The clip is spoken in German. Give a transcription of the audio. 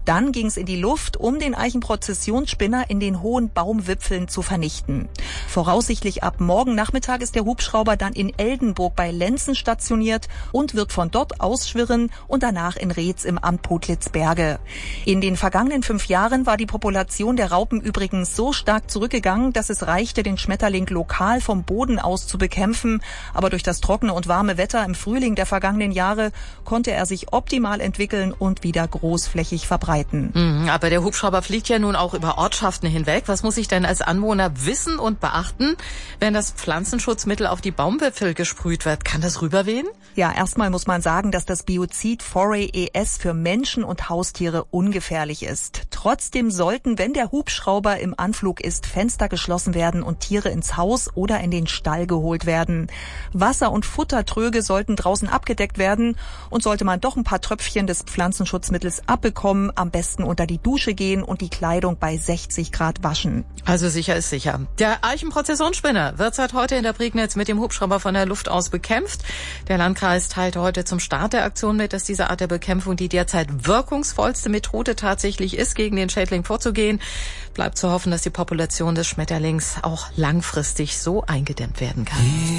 Dann ging es in die Luft, um den Eichenprozessionsspinner in den hohen Baumwipfeln zu vernichten. Voraussichtlich ab morgen Nachmittag ist der Hubschrauber dann in Eldenburg bei Lenzen stationiert und wird von dort ausschwirren und danach in Reetz im Amt Podlitzberge. In den vergangenen 5 Jahren war die Population der Raupen übrigens so stark zurückgegangen, dass es reichte, den Schmetterling lokal vom Boden aus zu bekämpfen. Aber durch das trockene und warme Wetter im Frühling der vergangenen Jahre konnte er sich optimal entwickeln und wieder großflächig verbreiten. Aber der Hubschrauber fliegt ja nun auch über Ortschaften hinweg. Was muss ich denn als Anwohner wissen und beachten, wenn das Pflanzenschutzmittel auf die Baumwipfel gesprüht wird? Kann das rüberwehen? Ja, erstmal muss man sagen, dass das Biozid Foray ES für Menschen und Haustiere ungefährlich ist. Trotzdem sollten, wenn der Hubschrauber im Anflug ist, Fenster geschlossen werden und Tiere ins Haus oder in den Stall geholt werden. Wasser- und Futtertröge sollten draußen abgedeckt werden und sollte man doch ein paar Tröpfchen des Pflanzenschutzmittels abbekommen, am besten unter die Dusche gehen und die Kleidung bei 60 Grad waschen. Also sicher ist sicher. Der Eichenprozessionsspinner wird seit heute in der Prignitz mit dem Hubschrauber von der Luft aus bekämpft. Der Landkreis teilte heute zum Start der Aktion mit, dass diese Art der Bekämpfung die derzeit wirkungsvollste Methode tatsächlich ist, gegen den Schädling vorzugehen. Bleibt zu hoffen, dass die Population des Schmetterlings auch langfristig so eingedämmt werden kann.